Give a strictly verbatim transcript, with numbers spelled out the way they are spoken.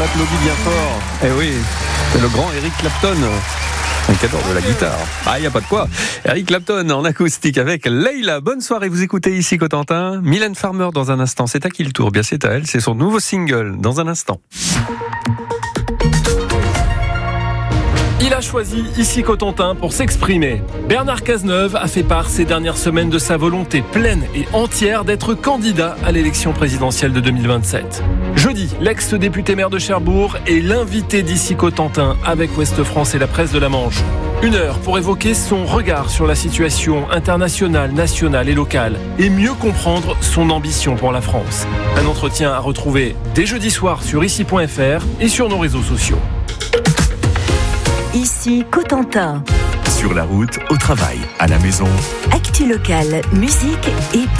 applaudit bien fort. Eh oui, c'est le grand Eric Clapton. Un cadre de la guitare. Ah, il n'y a pas de quoi. Eric Clapton en acoustique avec Leila. Bonne soirée, vous écoutez ici Cotentin. Mylène Farmer dans un instant. C'est à qui le tour? Bien, c'est à elle. C'est son nouveau single dans un instant. Il a choisi ici Cotentin pour s'exprimer. Bernard Cazeneuve a fait part ces dernières semaines de sa volonté pleine et entière d'être candidat à l'élection présidentielle de deux mille vingt-sept. Jeudi, l'ex-député maire de Cherbourg est l'invité d'ici Cotentin avec Ouest France et la presse de la Manche. Une heure pour évoquer son regard sur la situation internationale, nationale et locale et mieux comprendre son ambition pour la France. Un entretien à retrouver dès jeudi soir sur ici point f r et sur nos réseaux sociaux. Ici Cotentin. Sur la route, au travail, à la maison. Actu locale, musique et